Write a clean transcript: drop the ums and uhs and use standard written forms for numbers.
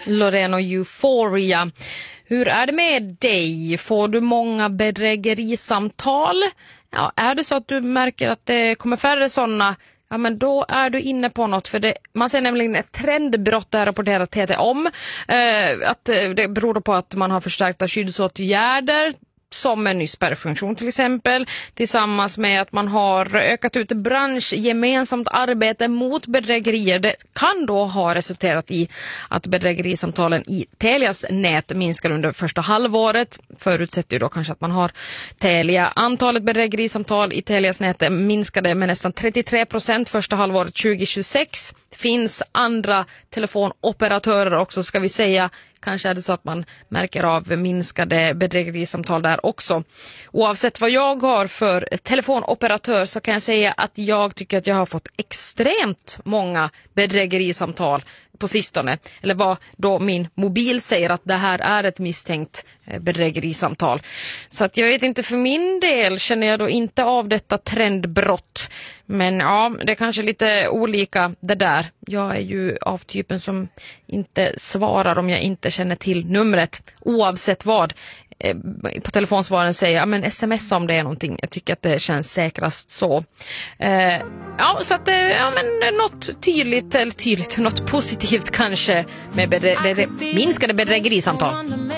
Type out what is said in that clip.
Loreen och Euphoria. Hur är det med dig? Får du många bedrägerisamtal? Ja, är det så att du märker att det kommer färre sådana, ja men då är du inne på något, för man ser nämligen ett trendbrott där rapporterar TT om att det beror på att man har förstärkta skyddsåtgärder som en ny spärrfunktion till exempel, tillsammans med att man har ökat ut branschgemensamt arbete mot bedrägerier. Det kan då ha resulterat i att bedrägerisamtalen i Telias nät minskar under första halvåret. Förutsätter ju då kanske att man har Telia. Antalet bedrägerisamtal i Telias nät minskade med nästan 33% första halvåret 2026. Finns andra telefonoperatörer också, ska vi säga. Kanske är det så att man märker av minskade bedrägerisamtal där också. Oavsett vad jag har för telefonoperatör så kan jag säga att jag tycker att jag har fått extremt många bedrägerisamtal på sistone. Eller vad då min mobil säger att det här är ett misstänkt bedrägerisamtal. Så att jag vet inte, för min del känner jag då inte av detta trendbrott. Men ja, det är kanske lite olika det där. Jag är ju av typen som inte svarar om jag inte känner till numret. Oavsett vad. På telefonsvaren säger jag, men sms om det är någonting. Jag tycker att det känns säkrast så. Ja, så att ja, men något tydligt, något positivt kanske med minskade bedrägerisamtal.